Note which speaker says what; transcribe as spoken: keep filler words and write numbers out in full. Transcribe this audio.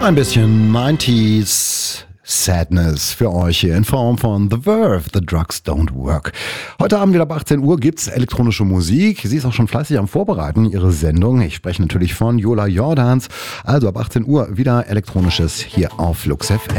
Speaker 1: Ein bisschen neunziger Sadness für euch hier in Form von The Verve, The Drugs Don't Work. Heute Abend wieder ab achtzehn Uhr gibt's elektronische Musik. Sie ist auch schon fleißig am Vorbereiten, ihre Sendung. Ich spreche natürlich von Jola Jordans. Also ab achtzehn Uhr wieder Elektronisches hier auf Flux F M.